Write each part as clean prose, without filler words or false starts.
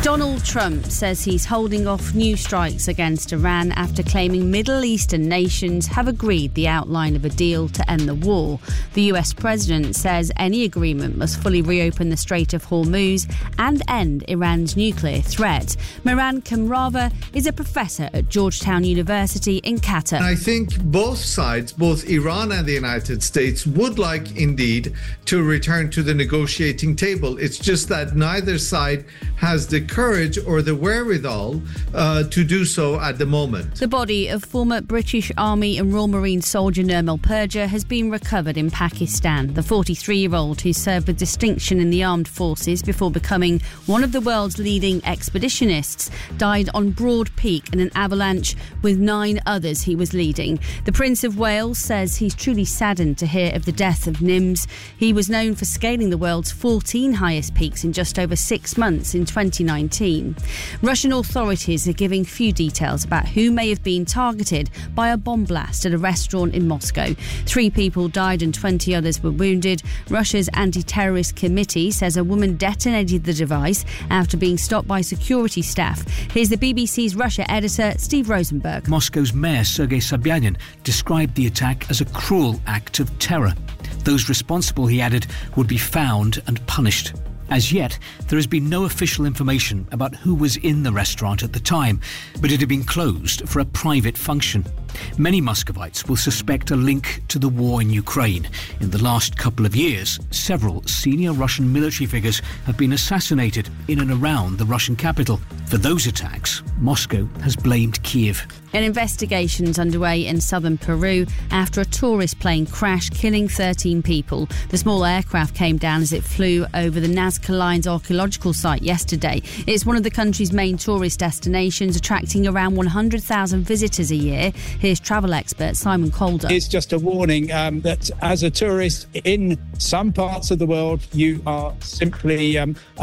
Donald Trump says he's holding off new strikes against Iran after claiming Middle Eastern nations have agreed the outline of a deal to end the war. The US president says any agreement must fully reopen the Strait of Hormuz and end Iran's nuclear threat. Miran Kamrava is a professor at Georgetown University in Qatar. I think both sides, both Iran and the United States, would like indeed to return to the negotiating table. It's just that neither side has the courage or the wherewithal to do so at the moment. The body of former British Army and Royal Marine soldier Nirmal Purja has been recovered in Pakistan. The 43-year-old, who served with distinction in the armed forces before becoming one of the world's leading expeditionists, died on Broad Peak in an avalanche with 9 others he was leading. The Prince of Wales says he's truly saddened to hear of the death of Nims. He was known for scaling the world's 14 highest peaks in just over 6 months in 2019. Russian authorities are giving few details about who may have been targeted by a bomb blast at a restaurant in Moscow. 3 people died and 20 others were wounded. Russia's anti-terrorist committee says a woman detonated the device after being stopped by security staff. Here's the BBC's Russia editor, Steve Rosenberg. Moscow's mayor, Sergei Sobyanin, described the attack as a cruel act of terror. Those responsible, he added, would be found and punished. As yet, there has been no official information about who was in the restaurant at the time, but it had been closed for a private function. Many Muscovites will suspect a link to the war in Ukraine. In the last couple of years, several senior Russian military figures have been assassinated in and around the Russian capital. For those attacks, Moscow has blamed Kiev. An investigation's underway in southern Peru after a tourist plane crash, killing 13 people. The small aircraft came down as it flew over the Nazca Lines archaeological site yesterday. It's one of the country's main tourist destinations, attracting around 100,000 visitors a year. Here's travel expert Simon Calder. It's just a warning that as a tourist in some parts of the world, you are simply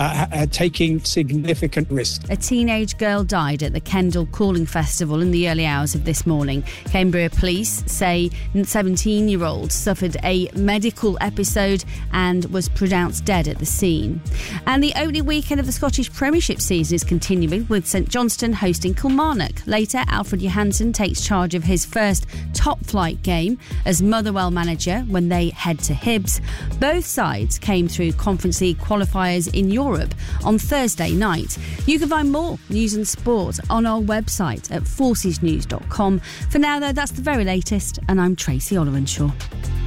taking significant risk. A teenage girl died at the Kendal Calling Festival in the early hours of this morning. Cambria police say 17-year-old suffered a medical episode and was pronounced dead at the scene. And the opening weekend of the Scottish Premiership season is continuing, with St Johnstone hosting Kilmarnock. Later, Alfred Johansson takes charge of his first top-flight game as Motherwell manager when they head to Hibs. Both sides came through Conference League qualifiers in Europe on Thursday night. You can find more news and sport on our website at forcesnews.com. For now, though, that's the very latest, and I'm Tracy Olivenshaw.